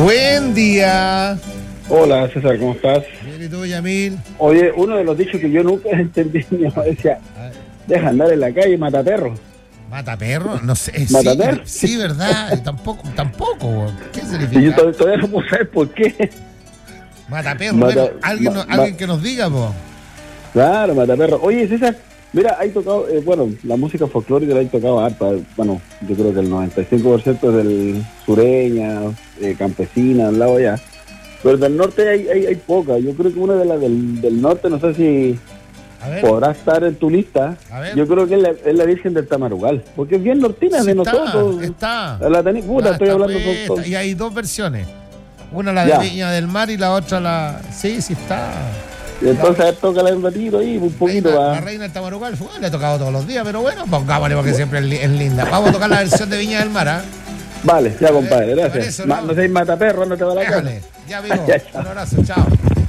Buen día. Hola César, ¿cómo estás? Bien, ¿y tú, Yamil? Oye, uno de los dichos que yo nunca entendí, mi mamá decía, deja andar en la calle y mata perros. ¿Mata perro? No sé. ¿Mata perro? Sí, ¿verdad? Tampoco. ¿Qué Y significa? yo todavía no puedo saber por qué. Mata perro. Bueno, alguien que nos diga, po. Claro, mata perros. Oye, César, mira, hay tocado, la música folclórica la hay tocado harta. Bueno, yo creo que el 95% es del sureña, campesina, al lado allá. Pero del norte hay poca. Yo creo que una de las del norte, no sé si podrá estar en tu lista. Yo creo que es la Virgen del Tamarugal, porque es bien nortina, sí, de nosotros. Está. Estoy hablando con... Y hay dos versiones. Una la de Viña del Mar y la otra la... Sí, está. Y entonces tócala un ratito ahí, un poquito. La reina del Tamarugal, le he tocado todos los días, pero bueno, pongámosle porque siempre es linda. Vamos a tocar la versión de Viña del Mar, ¿eh? Vale, ya compadre, gracias. Eso, no seas mataperro, no te va a la cara. Ya, amigo. Un abrazo, chao.